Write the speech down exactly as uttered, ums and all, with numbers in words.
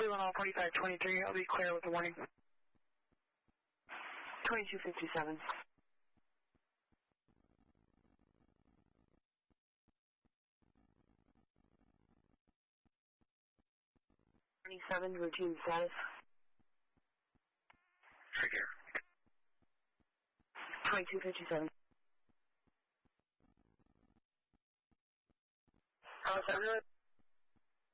Cleveland all forty-five twenty-three, I'll be clear with the warning. twenty-two fifty-seven. twenty-seven, routine status. Right here. twenty-two fifty-seven. Uh,